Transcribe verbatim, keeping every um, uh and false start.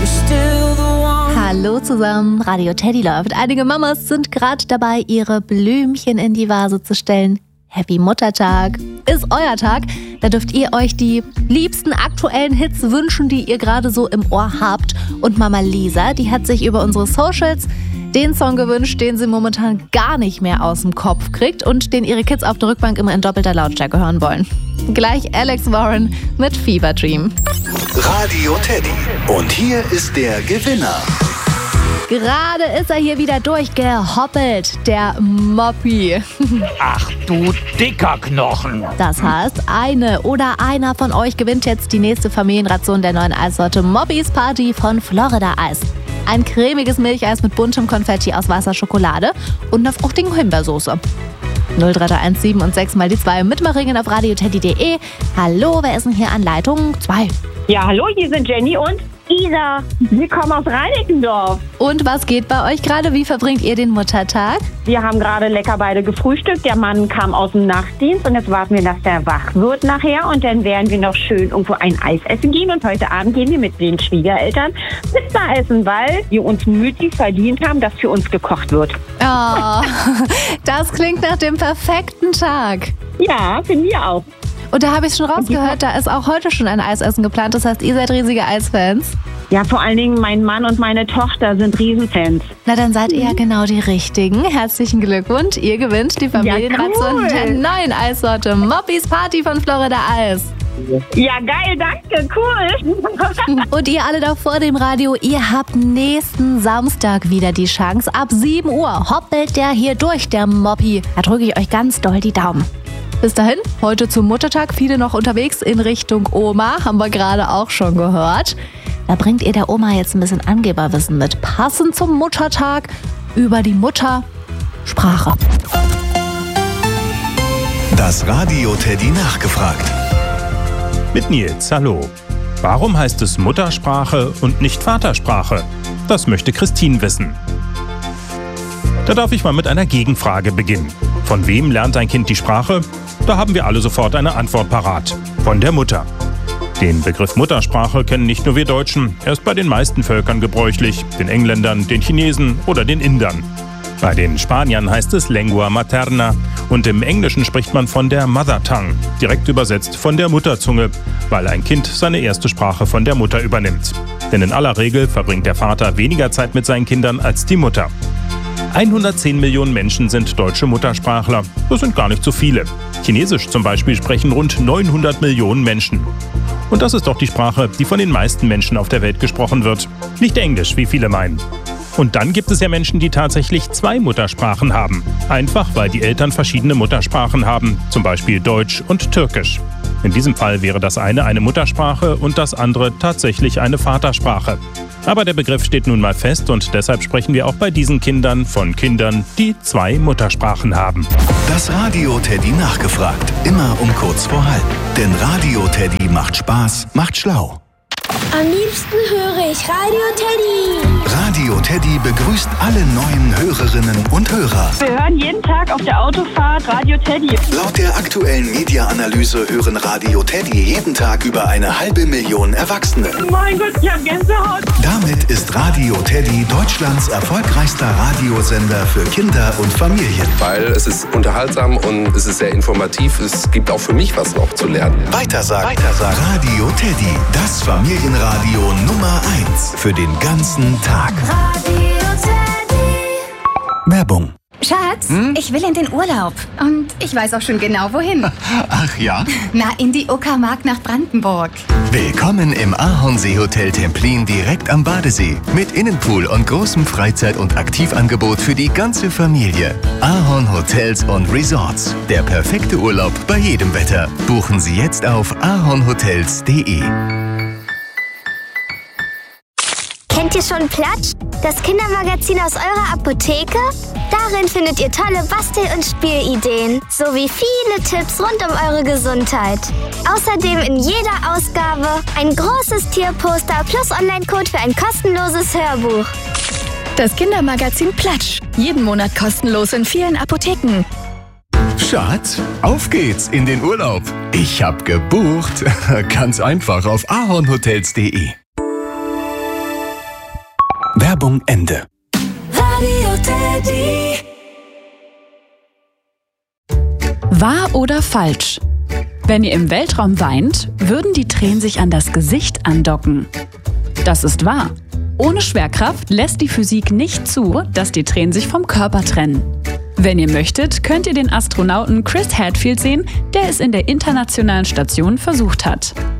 still the one. Hallo zusammen, Radio Teddy läuft. Einige Mamas sind gerade dabei, ihre Blümchen in die Vase zu stellen. Happy Muttertag ist euer Tag. Da dürft ihr euch die liebsten aktuellen Hits wünschen, die ihr gerade so im Ohr habt. Und Mama Lisa, die hat sich über unsere Socials den Song gewünscht, den sie momentan gar nicht mehr aus dem Kopf kriegt und den ihre Kids auf der Rückbank immer in doppelter Lautstärke hören wollen. Gleich Alex Warren mit Fever Dream. Radio Teddy. Und hier ist der Gewinner. Gerade ist er hier wieder durchgehoppelt, der Moppy. Ach du dicker Knochen. Das heißt, eine oder einer von euch gewinnt jetzt die nächste Familienration der neuen Eissorte Moppys Party von Florida Eis. Ein cremiges Milcheis mit buntem Konfetti aus weißer Schokolade und einer fruchtigen Himbeersoße. null drei drei eins sieben und sechs mal die zwei mitmachen auf radioteddy punkt de. Hallo, wer ist denn hier an Leitung zwei? Ja, hallo, hier sind Jenny und Isa. Wir kommen aus Reinickendorf. Und was geht bei euch gerade? Wie verbringt ihr den Muttertag? Wir haben gerade lecker beide gefrühstückt. Der Mann kam aus dem Nachtdienst und jetzt warten wir, dass der wach wird nachher. Und dann werden wir noch schön irgendwo ein Eis essen gehen. Und heute Abend gehen wir mit den Schwiegereltern Pizza essen, weil wir uns mütig verdient haben, dass für uns gekocht wird. Oh, das klingt nach dem perfekten Tag. Ja, finden wir auch. Und da habe ich schon rausgehört, da ist auch heute schon ein Eisessen geplant. Das heißt, ihr seid riesige Eisfans? Ja, vor allen Dingen mein Mann und meine Tochter sind Riesenfans. Na, dann seid ihr ja genau die Richtigen. Herzlichen Glückwunsch. Ihr gewinnt die Familienration ja, cool. der neuen Eissorte Moppys Party von Florida Eis. Ja, geil, danke, cool. Und ihr alle da vor dem Radio, ihr habt nächsten Samstag wieder die Chance. Ab sieben Uhr hoppelt der hier durch, der Moppy. Da drücke ich euch ganz doll die Daumen. Bis dahin, heute zum Muttertag, viele noch unterwegs in Richtung Oma, haben wir gerade auch schon gehört. Da bringt ihr der Oma jetzt ein bisschen Angeberwissen mit, passend zum Muttertag über die Muttersprache. Das Radio Teddy nachgefragt. Mit Nils, hallo. Warum heißt es Muttersprache und nicht Vatersprache? Das möchte Christine wissen. Da darf ich mal mit einer Gegenfrage beginnen. Von wem lernt ein Kind die Sprache? Da haben wir alle sofort eine Antwort parat. Von der Mutter. Den Begriff Muttersprache kennen nicht nur wir Deutschen. Er ist bei den meisten Völkern gebräuchlich. Den Engländern, den Chinesen oder den Indern. Bei den Spaniern heißt es Lengua Materna. Und im Englischen spricht man von der Mother Tongue. Direkt übersetzt von der Mutterzunge. Weil ein Kind seine erste Sprache von der Mutter übernimmt. Denn in aller Regel verbringt der Vater weniger Zeit mit seinen Kindern als die Mutter. hundertzehn Millionen Menschen sind deutsche Muttersprachler. Das sind gar nicht so viele. Chinesisch zum Beispiel sprechen rund neunhundert Millionen Menschen. Und das ist doch die Sprache, die von den meisten Menschen auf der Welt gesprochen wird. Nicht Englisch, wie viele meinen. Und dann gibt es ja Menschen, die tatsächlich zwei Muttersprachen haben. Einfach, weil die Eltern verschiedene Muttersprachen haben, zum Beispiel Deutsch und Türkisch. In diesem Fall wäre das eine eine Muttersprache und das andere tatsächlich eine Vatersprache. Aber der Begriff steht nun mal fest und deshalb sprechen wir auch bei diesen Kindern von Kindern, die zwei Muttersprachen haben. Das Radio Teddy nachgefragt. Immer um kurz vor halb. Denn Radio Teddy macht Spaß, macht schlau. Am liebsten höre ich Radio Teddy. Radio Teddy begrüßt alle neuen Hörerinnen und Hörer. Wir hören jeden Tag auf der Autofahrt Radio Teddy. Laut der aktuellen Media-Analyse hören Radio Teddy jeden Tag über eine halbe Million Erwachsene. Mein Gott, ich hab Gänsehaut. Damit ist Radio Teddy Deutschlands erfolgreichster Radiosender für Kinder und Familien. Weil es ist unterhaltsam und es ist sehr informativ. Es gibt auch für mich was noch zu lernen. Weitersagen. Weitersagen. Radio Teddy, das Familienradio Nummer eins für den ganzen Tag. Radio Teddy. Werbung. Schatz, hm? ich will in den Urlaub. Und ich weiß auch schon genau, wohin. Ach ja? Na, in die Uckermark nach Brandenburg. Willkommen im Ahornsee-Hotel Templin direkt am Badesee. Mit Innenpool und großem Freizeit- und Aktivangebot für die ganze Familie. Ahorn Hotels und Resorts. Der perfekte Urlaub bei jedem Wetter. Buchen Sie jetzt auf ahornhotels punkt de. Kennt ihr schon Platsch? Das Kindermagazin aus eurer Apotheke? Darin findet ihr tolle Bastel- und Spielideen sowie viele Tipps rund um eure Gesundheit. Außerdem in jeder Ausgabe ein großes Tierposter plus Online-Code für ein kostenloses Hörbuch. Das Kindermagazin Platsch. Jeden Monat kostenlos in vielen Apotheken. Schatz, auf geht's in den Urlaub. Ich hab gebucht. Ganz einfach auf ahornhotels punkt de. Werbung Ende. Radio Teddy. Wahr oder falsch? Wenn ihr im Weltraum weint, würden die Tränen sich an das Gesicht andocken. Das ist wahr. Ohne Schwerkraft lässt die Physik nicht zu, dass die Tränen sich vom Körper trennen. Wenn ihr möchtet, könnt ihr den Astronauten Chris Hadfield sehen, der es in der internationalen Station versucht hat.